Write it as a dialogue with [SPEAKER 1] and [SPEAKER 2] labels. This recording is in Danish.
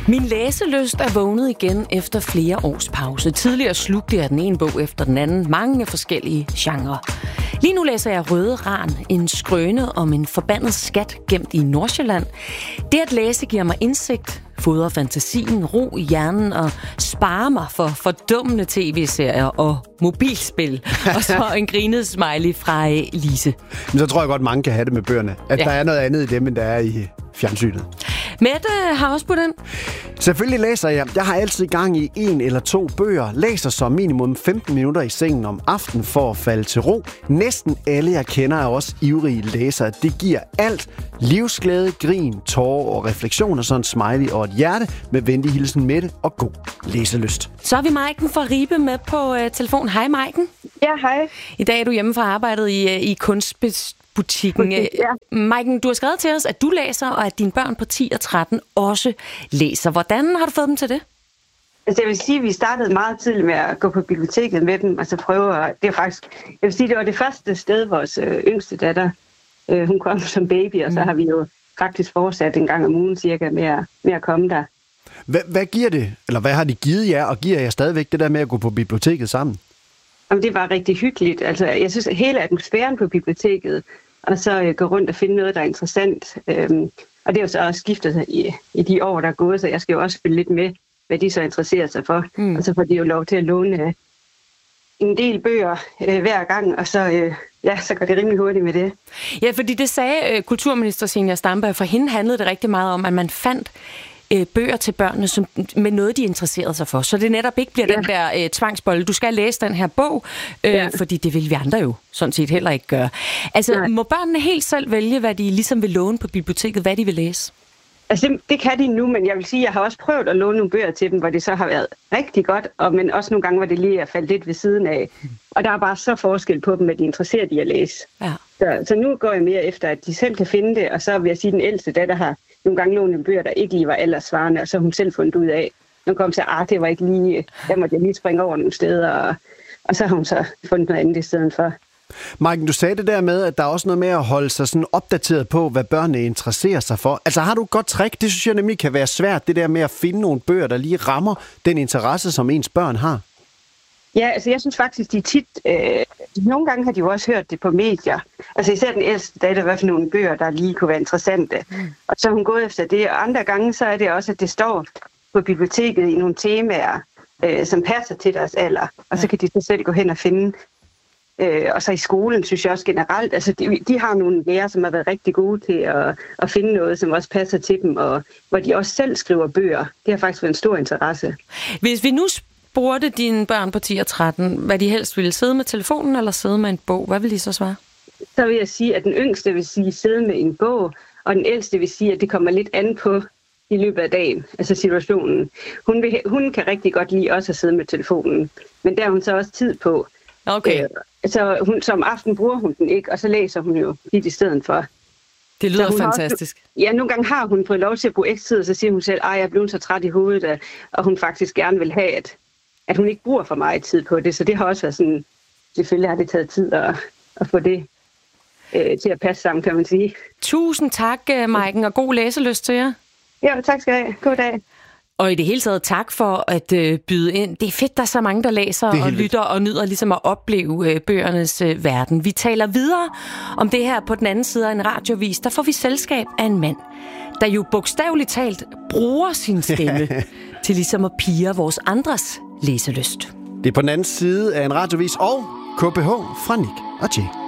[SPEAKER 1] Min læselyst er vågnet igen efter flere års pause. Tidligere slugte jeg den ene bog efter den anden. Mange forskellige genrer. Lige nu læser jeg Røde Ran, en skrøne om en forbandet skat gemt i Nordsjælland. Det at læse giver mig indsigt, fodrer fantasien, ro i hjernen og sparer mig for fordummende tv-serier og mobilspil. Og så en grinet smiley fra Lise.
[SPEAKER 2] Men så tror jeg godt, mange kan have det med bøgerne. At der er noget andet i dem, end der er i fjernsynet.
[SPEAKER 1] Mette har også på den.
[SPEAKER 2] Selvfølgelig læser jeg. Jeg har altid gang i 1 eller 2 bøger. Læser som minimum 15 minutter i sengen om aftenen for at falde til ro. Næsten alle, jeg kender, er også ivrige læsere. Det giver alt. Livsglæde, grin, tårer og refleksioner, sådan en smiley og et hjerte med venlig hilsen Mette og god læselyst.
[SPEAKER 1] Så har vi Maiken fra Ribe med på telefon. Hej Maiken.
[SPEAKER 3] Ja, hej.
[SPEAKER 1] I dag er du hjemme fra arbejdet i kunstbutikken.
[SPEAKER 3] Ja.
[SPEAKER 1] Maiken, du har skrevet til os, at du læser, og at dine børn på 10 og 13 også læser. Hvordan har du fået dem til det?
[SPEAKER 3] Altså, jeg vil sige, at vi startede meget tidligt med at gå på biblioteket med dem, og så prøve at... Det var det første sted, vores yngste datter, hun kom som baby, og så har vi jo faktisk fortsat en gang om ugen cirka med at komme der.
[SPEAKER 2] Hvad giver det, eller hvad har de givet jer, og giver jer stadigvæk det der med at gå på biblioteket sammen?
[SPEAKER 3] Jamen, det var rigtig hyggeligt. Altså, jeg synes, at hele atmosfæren på biblioteket, og så gå rundt og finde noget, der er interessant. Og det er jo så også skiftet i de år, der er gået, så jeg skal jo også følge lidt med, hvad de så interesserer sig for. Og så får de jo lov til at låne en del bøger hver gang, og så går det rimelig hurtigt med det.
[SPEAKER 1] Ja, fordi det sagde kulturminister Zenia Stampe, for hende handlede det rigtig meget om, at man fandt bøger til børnene med noget, de interesserede sig for. Så det netop ikke bliver den der tvangsbolle. Du skal læse den her bog, fordi det vil vi andre jo sådan set heller ikke gøre. Altså, må børnene helt selv vælge, hvad de ligesom vil låne på biblioteket, hvad de vil læse?
[SPEAKER 3] Altså, det kan de nu, men jeg vil sige, at jeg har også prøvet at låne nogle bøger til dem, hvor det så har været rigtig godt, men også nogle gange, hvor det lige er faldet lidt ved siden af. Og der er bare så forskel på dem, at de er interesseret i at læse. Ja. Så nu går jeg mere efter, at de selv kan finde det, og så vil jeg sige, at den ældste datter har nogle gange lånt en bøger, der ikke lige var alderssvarende, og så har hun selv fundet ud af, når hun kom til, det var ikke lige, der måtte jeg lige springe over nogle steder, og så har hun så fundet noget andet i stedet for.
[SPEAKER 2] Maiken, du sagde det der med, at der er også noget med at holde sig sådan opdateret på, hvad børnene interesserer sig for. Altså, har du et godt trick? Det synes jeg nemlig kan være svært, det der med at finde nogle bøger, der lige rammer den interesse, som ens børn har.
[SPEAKER 3] Ja, altså jeg synes faktisk, de tit... nogle gange har de jo også hørt det på medier. Altså især den ældste datter, hvad for nogle bøger, der lige kunne være interessante. Og så har hun gået efter det. Og andre gange, så er det også, at det står på biblioteket i nogle temaer, som passer til deres alder. Og så kan de så selv gå hen og finde. Og så i skolen, synes jeg også generelt, altså de har nogle lærere, som har været rigtig gode til at finde noget, som også passer til dem, og hvor de også selv skriver bøger. Det har faktisk været en stor interesse.
[SPEAKER 1] Hvis vi nu spurgte dine børn på 10 og 13, hvad de helst ville, sidde med telefonen eller sidde med en bog, hvad vil de så svare?
[SPEAKER 3] Så vil jeg sige, at den yngste vil sige sidde med en bog, og den ældste vil sige, at det kommer lidt an på i løbet af dagen, altså situationen. Hun kan rigtig godt lide også at sidde med telefonen, men der har hun så også tid på.
[SPEAKER 1] Okay.
[SPEAKER 3] Så som aften bruger hun den ikke, og så læser hun jo lidt i stedet for.
[SPEAKER 1] Det lyder fantastisk.
[SPEAKER 3] Nogle gange har hun fået lov til at bruge ekstra tid, og så siger hun selv, jeg er blevet så træt i hovedet, og hun faktisk gerne vil have, at hun ikke bruger for meget tid på det. Så det har også været sådan, selvfølgelig har det taget tid at få det til at passe sammen, kan man sige.
[SPEAKER 1] Tusind tak, Maiken, og god læselyst til jer.
[SPEAKER 3] Ja, tak skal I have. God dag.
[SPEAKER 1] Og i det hele taget tak for at byde ind. Det er fedt, der er så mange, der læser og lytter og nyder ligesom at opleve bøgernes verden. Vi taler videre om det her på den anden side af en radiovis. Der får vi selskab af en mand, der jo bogstaveligt talt bruger sin stemme til ligesom at pirre vores andres læselyst.
[SPEAKER 2] Det er på den anden side af en radiovis og KPH fra Nick og Jay.